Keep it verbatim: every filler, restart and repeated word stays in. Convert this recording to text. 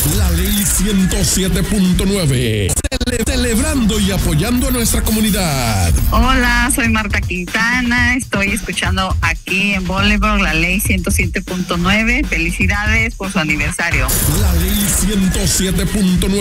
La Ley ciento siete punto nueve. Cele- celebrando y apoyando a nuestra comunidad. Hola, soy Marta Quintana. Estoy escuchando aquí en Boulevard La Ley ciento siete punto nueve. Felicidades por su aniversario. La Ley ciento siete punto nueve.